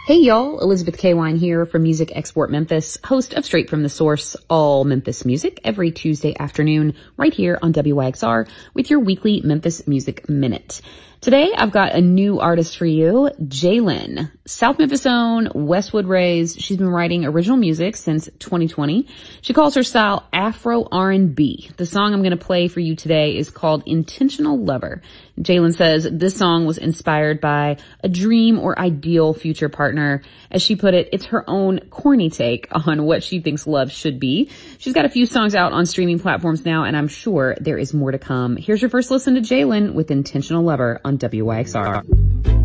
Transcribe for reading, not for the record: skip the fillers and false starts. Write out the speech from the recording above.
Hey y'all, Elizabeth K. Wine here from Music Export Memphis, host of Straight from the Source, all Memphis music, every Tuesday afternoon right here on WYXR with your weekly Memphis Music Minute. Today, I've got a new artist for you, Jaylin. South Memphis own, Westwood raised. She's been writing original music since 2020. She calls her style Afro R&B. The song I'm going to play for you today is called Intentional Lover. Jaylin says this song was inspired by a dream or ideal future partner. As she put it, it's her own corny take on what she thinks love should be. She's got a few songs out on streaming platforms now, and I'm sure there is more to come. Here's your first listen to Jaylin with Intentional Lover on WYXR.